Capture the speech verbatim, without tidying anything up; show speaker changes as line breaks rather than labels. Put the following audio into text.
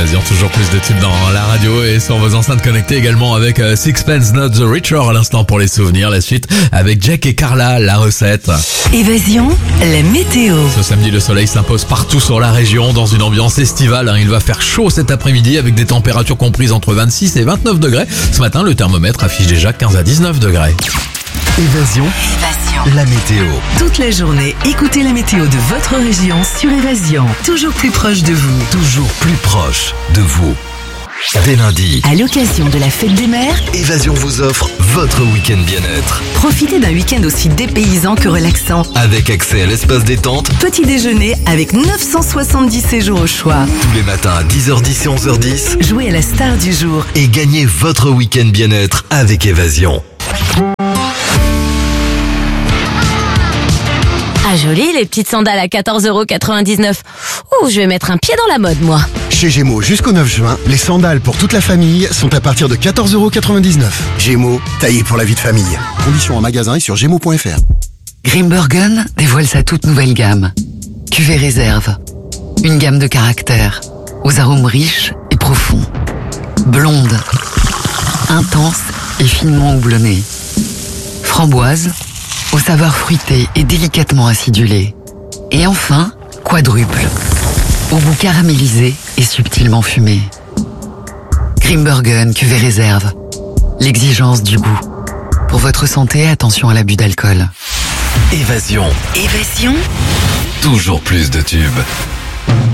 Évasion, toujours plus de tubes dans la radio et sur vos enceintes connectées également avec Sixpence Not the Richer à l'instant pour les souvenirs. La suite avec Jack et Carla, la recette.
Évasion, la météo.
Ce samedi, le soleil s'impose partout sur la région dans une ambiance estivale. Il va faire chaud cet après-midi avec des températures comprises entre vingt-six et vingt-neuf degrés. Ce matin, le thermomètre affiche déjà quinze à dix-neuf degrés.
Évasion, Évasion, la météo. Toute la journée, écoutez la météo de votre région sur Évasion. Toujours plus proche de vous.
Toujours plus proche de vous. Dès lundi,
à l'occasion de la fête des mères,
Évasion vous offre votre week-end bien-être.
Profitez d'un week-end aussi dépaysant que relaxant.
Avec accès à l'espace détente,
petit déjeuner avec neuf cent soixante-dix séjours au choix.
Tous les matins à dix heures dix et onze heures dix.
Jouez à la star du jour.
Et gagnez votre week-end bien-être avec Évasion.
Ah joli, les petites sandales à quatorze euros quatre-vingt-dix-neuf. Ouh, je vais mettre un pied dans la mode, moi.
Chez Gémeaux, jusqu'au neuf juin, les sandales pour toute la famille sont à partir de quatorze euros quatre-vingt-dix-neuf. Gémeaux, taillé pour la vie de famille. Conditions en magasin et sur gémeaux point f r.
Grimbergen dévoile sa toute nouvelle gamme. Cuvée réserve. Une gamme de caractères, aux arômes riches et profonds. Blonde, intense et finement houblonnée. Framboise, aux saveurs fruitées et délicatement acidulées. Et enfin, quadruple, au goût caramélisé et subtilement fumé. Grimbergen cuvée réserve. L'exigence du goût. Pour votre santé, attention à l'abus d'alcool.
Évasion.
Évasion.
Toujours plus de tubes.